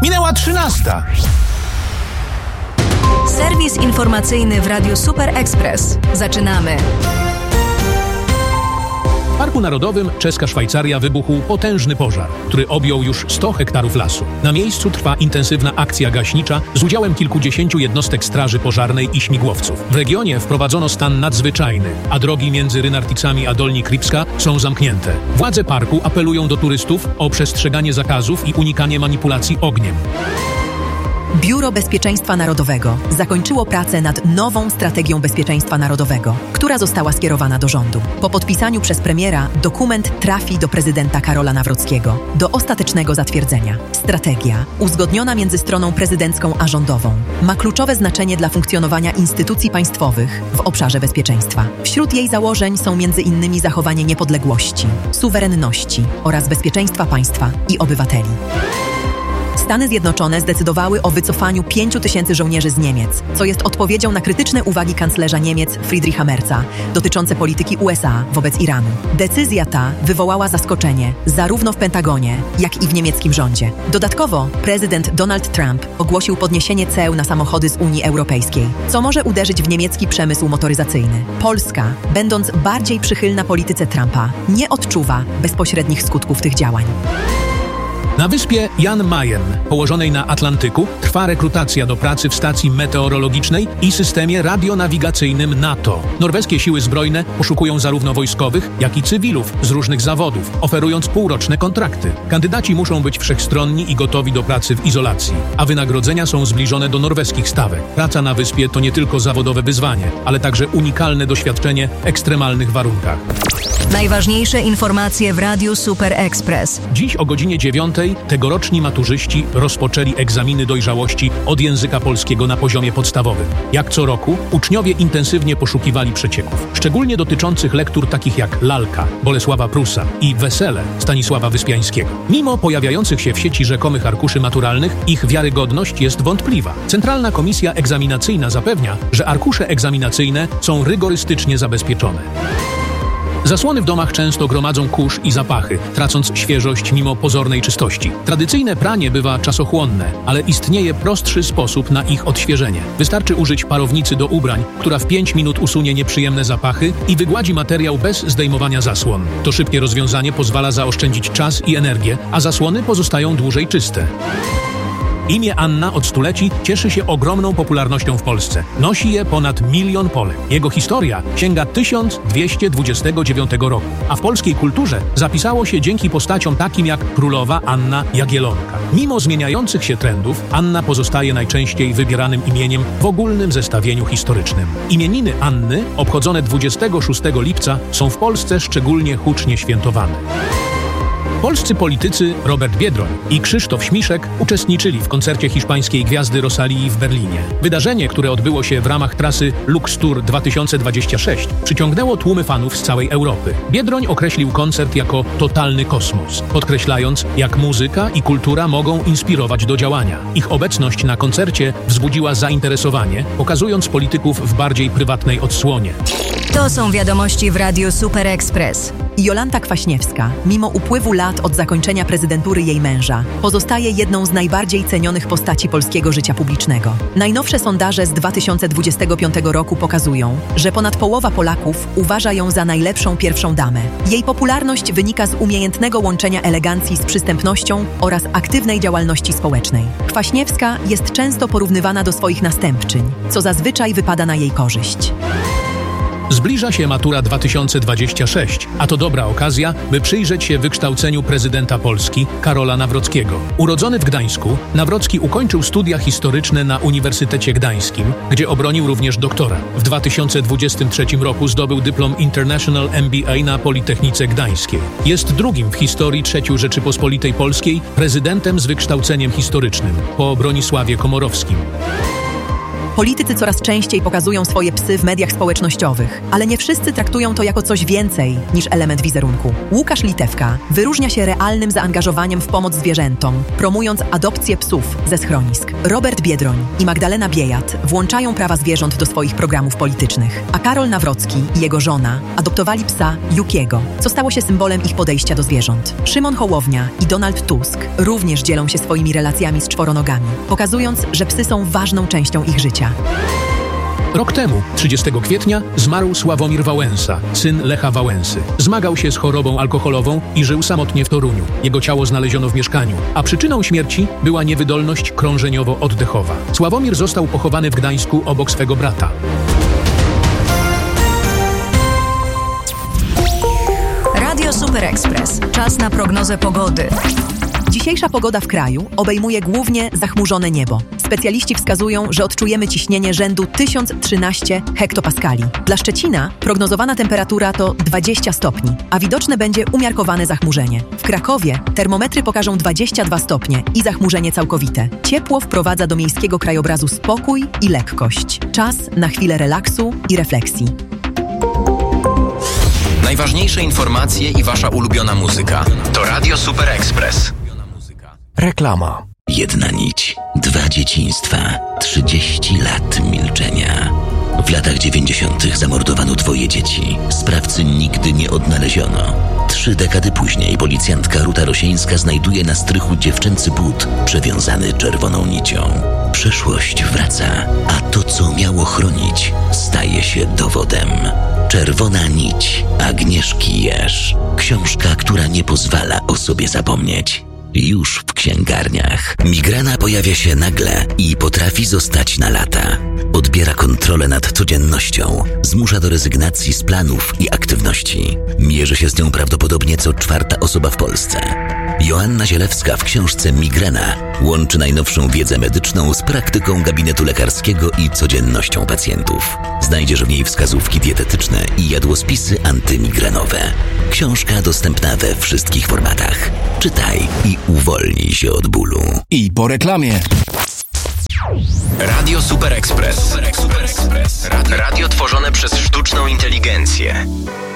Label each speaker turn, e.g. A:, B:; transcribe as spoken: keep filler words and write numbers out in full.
A: Minęła trzynasta.
B: Serwis informacyjny w Radiu Super Express. Zaczynamy.
A: W Parku Narodowym Czeska Szwajcaria wybuchł potężny pożar, który objął już sto hektarów lasu. Na miejscu trwa intensywna akcja gaśnicza z udziałem kilkudziesięciu jednostek straży pożarnej i śmigłowców. W regionie wprowadzono stan nadzwyczajny, a drogi między Rynarticami a Dolni Kripska są zamknięte. Władze parku apelują do turystów o przestrzeganie zakazów i unikanie manipulacji ogniem.
C: Biuro Bezpieczeństwa Narodowego zakończyło pracę nad nową strategią bezpieczeństwa narodowego, która została skierowana do rządu. Po podpisaniu przez premiera dokument trafi do prezydenta Karola Nawrockiego do ostatecznego zatwierdzenia. Strategia, uzgodniona między stroną prezydencką a rządową, ma kluczowe znaczenie dla funkcjonowania instytucji państwowych w obszarze bezpieczeństwa. Wśród jej założeń są między innymi zachowanie niepodległości, suwerenności oraz bezpieczeństwa państwa i obywateli. Stany Zjednoczone zdecydowały o wycofaniu pięciu tysięcy żołnierzy z Niemiec, co jest odpowiedzią na krytyczne uwagi kanclerza Niemiec Friedricha Merza dotyczące polityki U S A wobec Iranu. Decyzja ta wywołała zaskoczenie zarówno w Pentagonie, jak i w niemieckim rządzie. Dodatkowo prezydent Donald Trump ogłosił podniesienie ceł na samochody z Unii Europejskiej, co może uderzyć w niemiecki przemysł motoryzacyjny. Polska, będąc bardziej przychylna polityce Trumpa, nie odczuwa bezpośrednich skutków tych działań.
A: Na wyspie Jan Mayen, położonej na Atlantyku, trwa rekrutacja do pracy w stacji meteorologicznej i systemie radionawigacyjnym NATO. Norweskie siły zbrojne poszukują zarówno wojskowych, jak i cywilów z różnych zawodów, oferując półroczne kontrakty. Kandydaci muszą być wszechstronni i gotowi do pracy w izolacji, a wynagrodzenia są zbliżone do norweskich stawek. Praca na wyspie to nie tylko zawodowe wyzwanie, ale także unikalne doświadczenie w ekstremalnych warunkach.
B: Najważniejsze informacje w Radiu Super Express.
A: Dziś o godzinie dziewiątej tegoroczni maturzyści rozpoczęli egzaminy dojrzałości od języka polskiego na poziomie podstawowym. Jak co roku, uczniowie intensywnie poszukiwali przecieków, szczególnie dotyczących lektur takich jak Lalka Bolesława Prusa i Wesele Stanisława Wyspiańskiego. Mimo pojawiających się w sieci rzekomych arkuszy maturalnych, ich wiarygodność jest wątpliwa. Centralna Komisja Egzaminacyjna zapewnia, że arkusze egzaminacyjne są rygorystycznie zabezpieczone. Zasłony w domach często gromadzą kurz i zapachy, tracąc świeżość mimo pozornej czystości. Tradycyjne pranie bywa czasochłonne, ale istnieje prostszy sposób na ich odświeżenie. Wystarczy użyć parownicy do ubrań, która w pięć minut usunie nieprzyjemne zapachy i wygładzi materiał bez zdejmowania zasłon. To szybkie rozwiązanie pozwala zaoszczędzić czas i energię, a zasłony pozostają dłużej czyste. Imię Anna od stuleci cieszy się ogromną popularnością w Polsce. Nosi je ponad milion Polek. Jego historia sięga tysiąc dwieście dwudziestego dziewiątego roku, a w polskiej kulturze zapisało się dzięki postaciom takim jak królowa Anna Jagiellonka. Mimo zmieniających się trendów, Anna pozostaje najczęściej wybieranym imieniem w ogólnym zestawieniu historycznym. Imieniny Anny, obchodzone dwudziestego szóstego lipca, są w Polsce szczególnie hucznie świętowane. Polscy politycy Robert Biedroń i Krzysztof Śmiszek uczestniczyli w koncercie hiszpańskiej gwiazdy Rosalii w Berlinie. Wydarzenie, które odbyło się w ramach trasy Lux Tour dwa tysiące dwadzieścia sześć, przyciągnęło tłumy fanów z całej Europy. Biedroń określił koncert jako totalny kosmos, podkreślając, jak muzyka i kultura mogą inspirować do działania. Ich obecność na koncercie wzbudziła zainteresowanie, pokazując polityków w bardziej prywatnej odsłonie.
B: To są wiadomości w Radiu Super Express.
C: Jolanta Kwaśniewska, mimo upływu lat od zakończenia prezydentury jej męża, pozostaje jedną z najbardziej cenionych postaci polskiego życia publicznego. Najnowsze sondaże z dwa tysiące dwudziestego piątego roku pokazują, że ponad połowa Polaków uważa ją za najlepszą pierwszą damę. Jej popularność wynika z umiejętnego łączenia elegancji z przystępnością oraz aktywnej działalności społecznej. Kwaśniewska jest często porównywana do swoich następczyń, co zazwyczaj wypada na jej korzyść.
A: Zbliża się matura dwa tysiące dwudziesty szósty, a to dobra okazja, by przyjrzeć się wykształceniu prezydenta Polski Karola Nawrockiego. Urodzony w Gdańsku, Nawrocki ukończył studia historyczne na Uniwersytecie Gdańskim, gdzie obronił również doktora. W dwa tysiące dwudziestym trzecim roku zdobył dyplom International M B A na Politechnice Gdańskiej. Jest drugim w historii trzeciej Rzeczypospolitej Polskiej prezydentem z wykształceniem historycznym, po Bronisławie Komorowskim.
C: Politycy coraz częściej pokazują swoje psy w mediach społecznościowych, ale nie wszyscy traktują to jako coś więcej niż element wizerunku. Łukasz Litewka wyróżnia się realnym zaangażowaniem w pomoc zwierzętom, promując adopcję psów ze schronisk. Robert Biedroń i Magdalena Biejat włączają prawa zwierząt do swoich programów politycznych, a Karol Nawrocki i jego żona adoptowali psa Yukiego, co stało się symbolem ich podejścia do zwierząt. Szymon Hołownia i Donald Tusk również dzielą się swoimi relacjami z czworonogami, pokazując, że psy są ważną częścią ich życia.
A: Rok temu, trzydziestego kwietnia, zmarł Sławomir Wałęsa, syn Lecha Wałęsy. Zmagał się z chorobą alkoholową i żył samotnie w Toruniu. Jego ciało znaleziono w mieszkaniu, a przyczyną śmierci była niewydolność krążeniowo-oddechowa. Sławomir został pochowany w Gdańsku obok swego brata.
B: Radio Super Express. Czas na prognozę pogody.
C: Dzisiejsza pogoda w kraju obejmuje głównie zachmurzone niebo. Specjaliści wskazują, że odczujemy ciśnienie rzędu tysiąc trzynaście hektopaskali. Dla Szczecina prognozowana temperatura to dwadzieścia stopni, a widoczne będzie umiarkowane zachmurzenie. W Krakowie termometry pokażą dwadzieścia dwa stopnie i zachmurzenie całkowite. Ciepło wprowadza do miejskiego krajobrazu spokój i lekkość. Czas na chwilę relaksu i refleksji.
D: Najważniejsze informacje i wasza ulubiona muzyka to Radio Super Express.
E: Reklama.
F: Jedna nić, dwa dzieciństwa, trzydzieści lat milczenia. W latach dziewięćdziesiątych zamordowano dwoje dzieci. Sprawcy nigdy nie odnaleziono. Trzy dekady później policjantka Ruta Rosieńska znajduje na strychu dziewczęcy but przewiązany czerwoną nicią. Przeszłość wraca, a to, co miało chronić, staje się dowodem. Czerwona nić Agnieszki Jerz. Książka, która nie pozwala o sobie zapomnieć. Już w księgarniach. Migrena pojawia się nagle i potrafi zostać na lata. Odbiera kontrolę nad codziennością, zmusza do rezygnacji z planów i aktywności. Mierzy się z nią prawdopodobnie co czwarta osoba w Polsce. Joanna Zielewska w książce Migrena łączy najnowszą wiedzę medyczną z praktyką gabinetu lekarskiego i codziennością pacjentów. Znajdziesz w niej wskazówki dietetyczne i jadłospisy antymigrenowe. Książka dostępna we wszystkich formatach. Czytaj i uwolnij się od bólu.
E: I po reklamie.
D: Radio Super Express. Super Express. Radio tworzone przez sztuczną inteligencję.